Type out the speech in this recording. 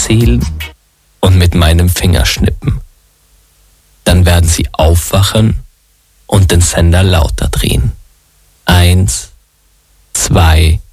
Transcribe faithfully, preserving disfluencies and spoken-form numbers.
zählen und mit meinem Finger schnippen. Dann werden Sie aufwachen und den Sender lauter drehen. Eins, zwei,